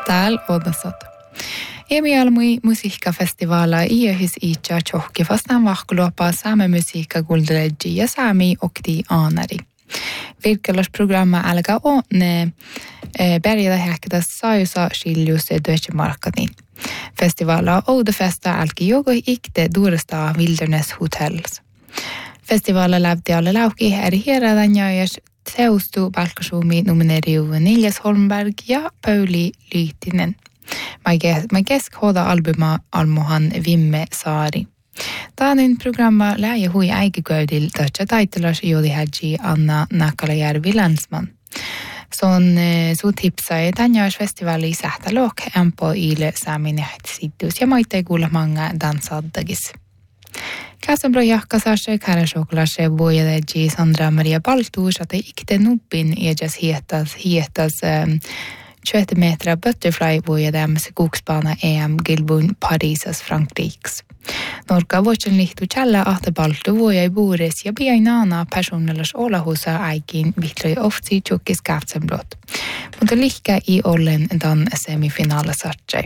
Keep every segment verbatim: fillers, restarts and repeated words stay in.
Täällä odasat. Emialmui musiikkafestivaala iähis iitja tjohki vastaan vahkulopaa saame musiikka kuultelegi ja saami okti aanari. Virkkelasprogramma alkaa on ne berjada häkkätä saajusa skiljus Deutsche Markkanin. Festivaala Oudefesta alki jogo ikte Duuresta Wilderness Hotels. Festivaala lävti alle lauki eri hierradan jajas Seustu Balkasumi nomineriu Nils Holmberg ja Pauli Lytinen. Mä keskhoda albuma almohan Vimme Saari. Taanin programma lähe hui äikiköydil tähtsä taitelas juuri hädji Anna Nakalajärvi Länsman. Son su tipsai tänjäis festivali sähtälook empo ile saamin jähtsidus ja maitte kuulla manga dansaddagis. Käsablo jahkasashe karashoklase vuojadeji Sandra Maria Baltuus, että ikte nuppin ejas hietas hietas tjugoett meter butterfly vuojadäms kuksbana E M Gilbun Parisas Frankrikes. Norka vuotsen lihtu tällä ahte Baltu vuojai buures ja piainana personellas olahusa aikin vitloi oftsi tjukkis kaftsenblot. Mutta lihkä i ollen dan semifinaala satsai.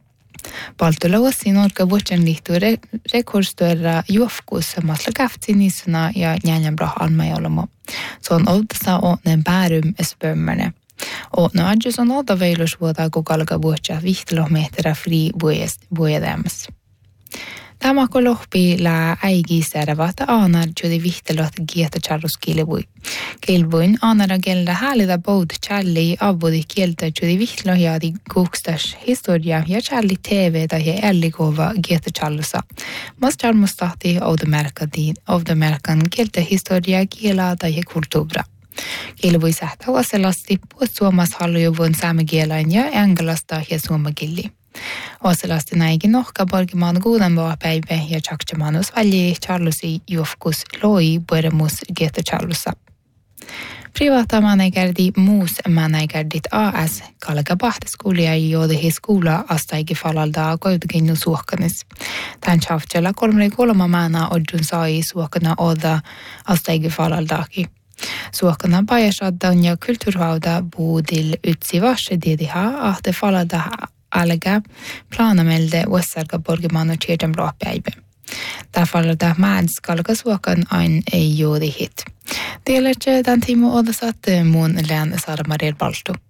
Baltu lauasi Norka vuotsen lihtu re- rekordstöra juofkus matla kaftsinissuna ja njänjänbrah almajolomo. Se on oltasa onnen päärum spömmerne. Och nu adjus on åda veilus vuotaa kukalka vuotja vihtkilometrä fri vuojadäms. Tämä kolohpi lää äigisärvata aanar juuri vihtelot gieta charrus kilvui. Kilvuin aanara gelda häälitä boud challi avvudi kieltä juuri vihtlohjaadi kukstas historia ja challi T V tai ja ällikova gieta charlusa. Mas charmustahti ovdamerkan kieltä historia kielaa tai ja kulttuura. Kilvui sähtä oselasti puhut suomas hallujuvun saamekielain ja engelasta ja suomakilli. Oselasti näikin nohka polkimaan kuudenvaa päivä ja tjaksemanus välji charlusi juofkus loi pueremus geta charlussa. Privata manägärdi muus manägärdit A S kalga pahtiskuulia joodihi skuula astaigi falalda koidukinnu suohkanis. Tän tjaftjalla kolmari kolma maana odjun sai suohkana oda astaigi falaldaki. Suokkana pajasaddan ja kulturhauda buudil ytsi varsedediha ahte falada alga planamelde ussarga borgimano tjerden bråpäive. Där falada mädskalga suokkan ain ei juuri hit. Delertje den timo odasat muun län Sara Maria Baltu.